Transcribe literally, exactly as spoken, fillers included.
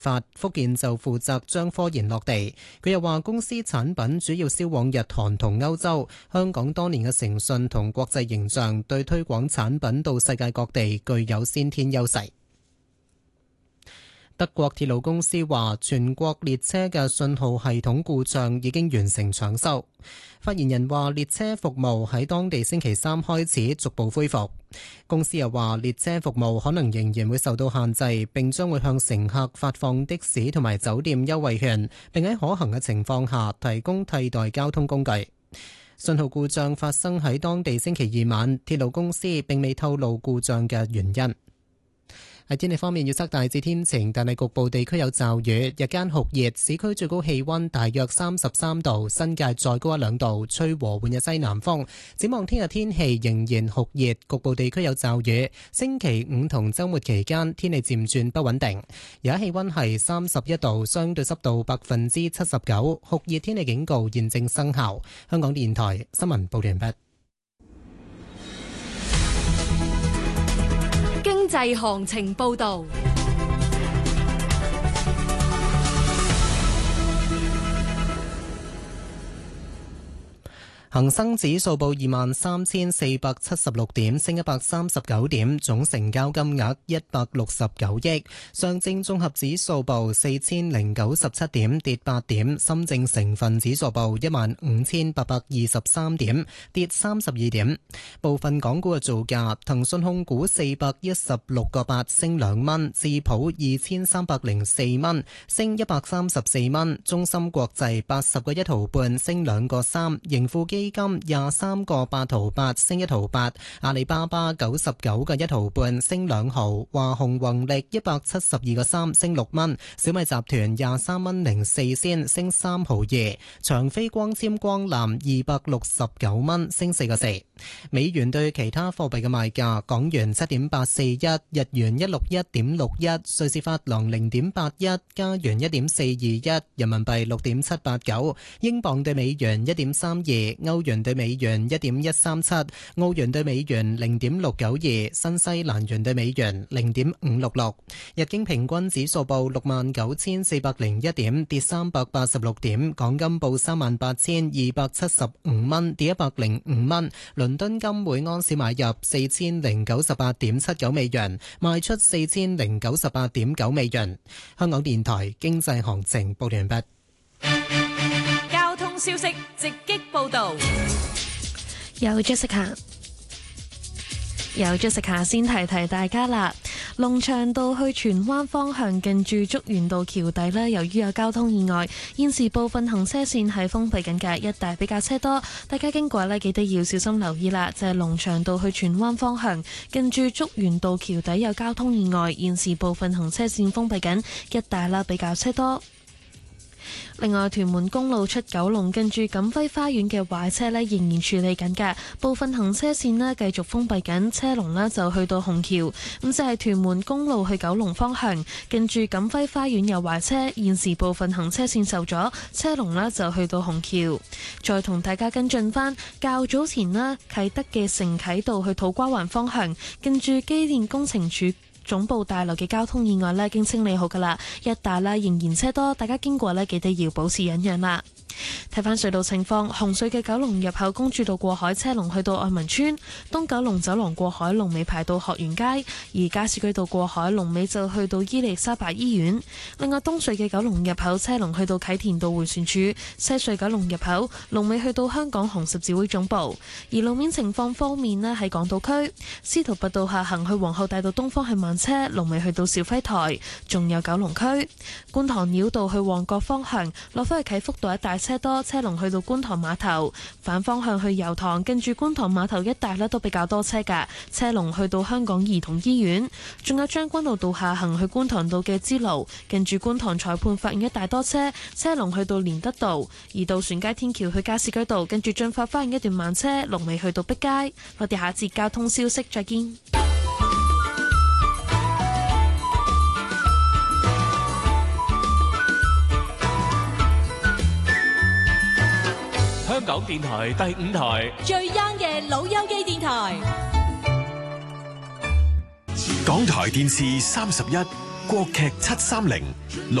發，福建就負責將科研落地。佢又話公司產品主要銷往日韓同歐洲，香港多年嘅誠信同國際形象對推廣產品到世界各地具有先天優勢。德國鐵路公司話，全國列車嘅信號系統故障已經完成搶修。發言人話，列車服務喺當地星期三開始逐步恢復。公司又話，列車服務可能仍然會受到限制，並將會向乘客發放的士同埋酒店優惠券，並喺可行嘅情況下提供替代交通工具。信號故障發生喺當地星期二晚，鐵路公司並未透露故障嘅原因。喺天氣方面，預測大致天晴，但係局部地區有驟雨，日間酷熱，市區最高氣溫大約三十三度，新界再高一兩度，吹和緩嘅西南風。展望聽日天氣仍然酷熱，局部地區有驟雨。星期五同週末期間天氣漸轉不穩定。而家氣溫係三十一度，相對濕度百分之七十九，酷熱天氣警告現正生效。香港電台新聞報完畢。 經濟行情報道。 恒生指數報二萬三千四百七十六點，升一百三十九點，總成交金額一百六十九億。上證綜合指數報四千零九十七點，跌八點。深證成分指數報一萬五千八百二十三點，跌三十二點。部分港股嘅造價：騰訊控股四百一十六個八，升兩蚊；智普二千三百零四蚊，升一百三十四蚊；中芯國際八十個一毫半，升兩個三；盈富基金廿三個八毫八，升一毫八；阿里巴巴九十九個一毫半，升兩毫；華虹宏力一百七十二個三，升六蚊；小米集團廿三蚊零四仙，升三毫二；長飛光纖光纜二百六十九蚊，升四個四。美元對其他貨幣嘅賣價：港元七點八四一，日元一六一點六一，瑞士法郎零點八一，加元一點四二一，人民幣六點七八九，英鎊對美元一點三二，歐元對美元一點一三七，澳元對美元零點六九二，新西蘭元對美元零點五六六。日經平均指數報六萬九千四百零一點，跌三百八十六點。港金報三萬八千二百七十五蚊，跌一百零五蚊。倫敦金每安士買入四千零九十八點七九美元，賣出四千零九十八點九美元。香港電台經濟行情報完畢。 交通消息直擊報道。 有 Jessica， 有 Jessica 先提提大家啦。龍翔道去荃灣方向近住竹園道橋底呢，由於有交通意外，現時部分行車線係封閉緊嘅，一帶比較車多，大家經過呢記得要小心留意啦。就係龍翔道去荃灣方向近住竹園道橋底有交通意外，現時部分行車線封閉緊，一帶啦比較車多。另外，屯門公路出九龍近住錦輝花園嘅壞車呢，仍然處理緊嘅，部分行車線呢繼續封閉緊，車龍呢就去到紅橋。咁就係屯門公路去九龍方向近住錦輝花園有壞車，現時部分行車線受阻，車龍呢就去到紅橋。再同大家跟進返，較早前呢啟德嘅承啟道去土瓜灣方向近住機電工程署總部大樓嘅交通意外呢，已經清理好噶啦，一帶呢仍然車多，大家經過呢記得要保持忍讓啦。睇返隧道情況，紅隧嘅九龍入口公主道過海車龍去到愛民村，東九龍走廊過海龍尾排到學園街，而加士居道過海龍尾就去到伊利沙伯醫院。另外東隧嘅九龍入口車龍去到啟田道迴旋處，西隧九龍入口龍尾去到香港紅十字會總部。而路面情況方面呢，喺港島區司徒拔道下行去皇后大道東方係慢車，龍尾去到肇輝台，仲有九龍區觀塘繞道去旺角方向落返去啟福道一帶車多，車龍去到觀塘碼頭，反方向去油塘跟住觀塘碼頭一帶呢都比較多車㗎，車龍去到香港兒童醫院。仲有將軍澳道下行去觀塘道嘅支路，跟住觀塘裁判法院一帶多車，車龍去到連德道。而渡船街天橋去加士居道，跟住進發花園一段慢車，龍尾去到碧街。我哋下節交通消息再見。 香港電台第五台最 young 嘅老友記電台， 港台電視三十一國劇七三零。